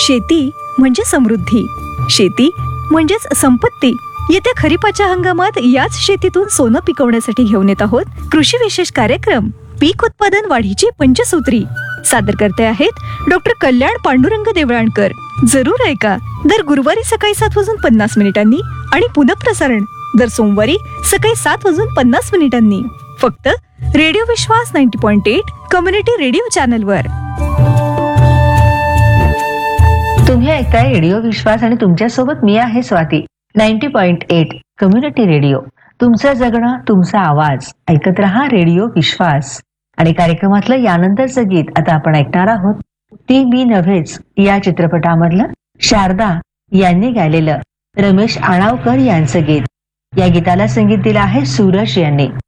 शेती म्हणजे समृद्धी, शेती म्हणजेच संपत्ती. येत्या खरीपाच्या हंगामात याच शेतीतून सोनं पिकवण्यासाठी घेऊन येत आहोत कृषी विशेष कार्यक्रम पीक उत्पादन वाढीची पंचसूत्री. सादर करते आहेत डॉक्टर कल्याण पांडुरंग देवळाणकर. जरूर ऐका. दर गुरुवारी सकाळी 7:50 आणि पुनःप्रसारण दर सोमवारी सकाळी 7:50 फक्त रेडिओ विश्वास 90.8 कम्युनिटी रेडिओ चॅनलवर. तुम्ही ऐकताय रेडिओ विश्वास आणि तुमच्यासोबत मी आहे स्वाती. 90.8 कम्युनिटी रेडिओ, तुमचं जगणं तुमचा आवाज. ऐकत रहा रेडिओ विश्वास. आणि कार्यक्रमातलं यानंतरचं गीत आता आपण ऐकणार आहोत. ती मी नव्हेच या चित्रपटामधलं शारदा यांनी गायलेलं रमेश आणावकर यांचं गीत. या गीताला संगीत दिलं आहे सूरज यांनी.